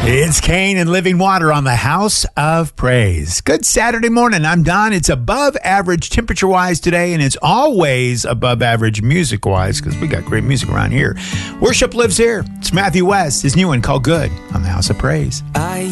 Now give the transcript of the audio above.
It's Kane and Living Water on the House of Praise. Good Saturday morning. I'm Don. It's above average temperature-wise today, and it's always above average music-wise because we got great music around here. Worship lives here. It's Matthew West, his new one called Good on the House of Praise.